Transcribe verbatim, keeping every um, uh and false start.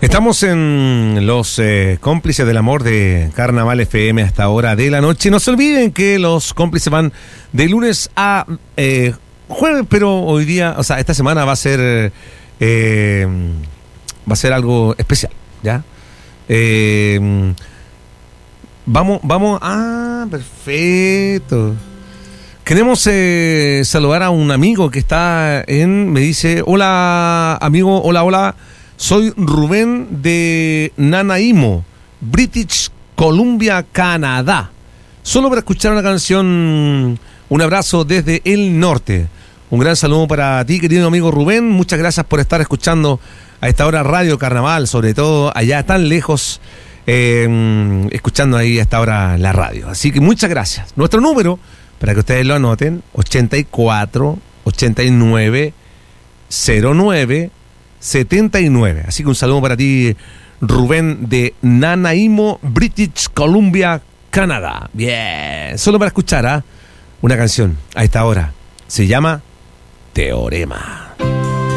Estamos en los eh, cómplices del amor de Carnaval F M hasta hora de la noche. No se olviden que los cómplices van de lunes a eh, jueves, pero hoy día, o sea, esta semana va a ser eh, va a ser algo especial, ¿ya? Eh, vamos, vamos, ah, perfecto. Queremos eh, saludar a un amigo que está en, me dice, hola amigo, hola, hola. Soy Rubén de Nanaimo, British Columbia, Canadá. Solo para escuchar una canción, un abrazo desde el norte. Un gran saludo para ti, querido amigo Rubén. Muchas gracias por estar escuchando a esta hora Radio Carnaval, sobre todo allá tan lejos, eh, escuchando ahí a esta hora la radio. Así que muchas gracias. Nuestro número, para que ustedes lo anoten, ochenta y cuatro, ochenta y nueve, cero nueve, setenta y nueve. Así que un saludo para ti, Rubén de Nanaimo, British Columbia, Canadá. Bien, solo para escuchar ¿eh? una canción a esta hora. Se llama Teorema.